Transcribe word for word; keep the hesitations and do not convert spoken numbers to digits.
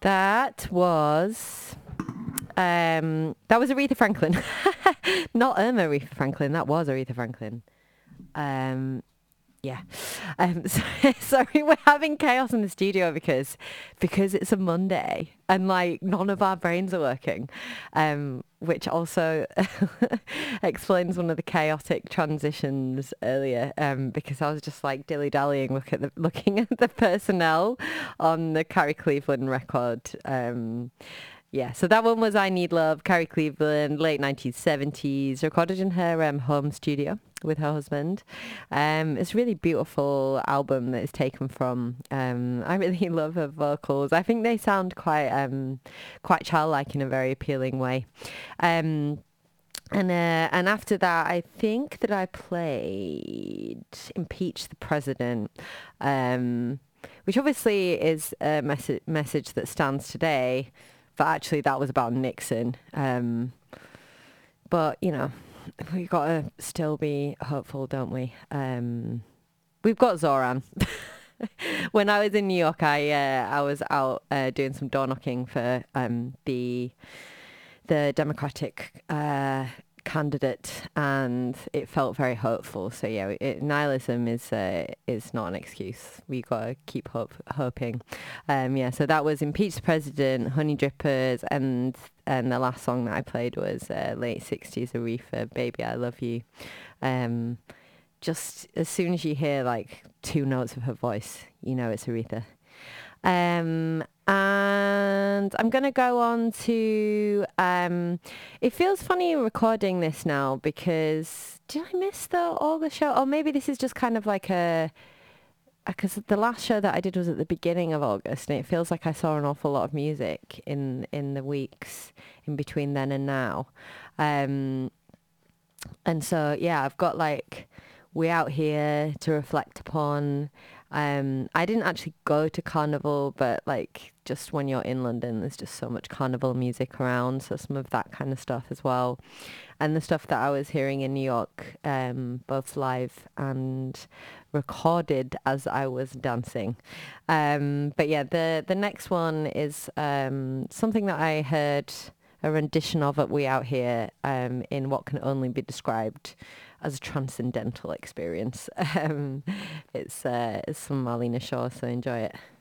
That was um that was Aretha Franklin. Not Irma Aretha Franklin, that was Aretha Franklin. Um yeah. Um so, sorry, we're having chaos in the studio because because it's a Monday and like none of our brains are working. Um which also explains one of the chaotic transitions earlier, um, because I was just like dilly dallying, look at the looking at the personnel on the Carrie Cleveland record. Um, yeah, so that one was I Need Love, Carrie Cleveland, late nineteen seventies, recorded in her um, home studio with her husband. Um, it's a really beautiful album that is taken from. Um, I really love her vocals. I think they sound quite um, quite childlike in a very appealing way. Um, and uh, and after that, I think that I played Impeach the President, um, which obviously is a mes- message that stands today. But actually, that was about Nixon. Um, but, you know, we've got to still be hopeful, don't we? Um, we've got Zoran. When I was in New York, I uh, I was out uh, doing some door knocking for um, the the Democratic uh, candidate, and it felt very hopeful. So yeah, it, nihilism is uh, is not an excuse. We gotta keep hope hoping. Um, yeah, so that was Impeach the President, Honey Drippers, and and the last song that I played was uh, late sixties Aretha, Baby I Love You. Um, just as soon as you hear like two notes of her voice, you know it's Aretha. Um, and I'm going to go on to, um, it feels funny recording this now because did I miss the August show? Or maybe this is just kind of like a, because the last show that I did was at the beginning of August, and it feels like I saw an awful lot of music in, in the weeks in between then and now. Um, and so, yeah, I've got like We Out Here to reflect upon. Um, I didn't actually go to Carnival, but like just when you're in London, there's just so much Carnival music around. So some of that kind of stuff as well. And the stuff that I was hearing in New York, um, both live and recorded as I was dancing. Um, but yeah, the, the next one is um, something that I heard a rendition of at We Out Here um, in what can only be described as a transcendental experience. Um, it's, uh, it's from Marlena Shaw, so enjoy it.